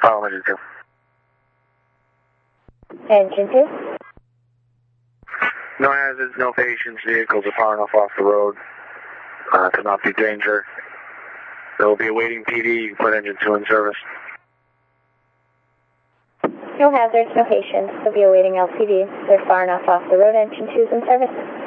File engine 2. Engine 2. No hazards, no patients, vehicles are far enough off the road to not be danger. There will be a waiting PD, you can put engine 2 in service. No hazards, no patients. There'll be a waiting LPD. They're far enough off the road. Engine 2's in service.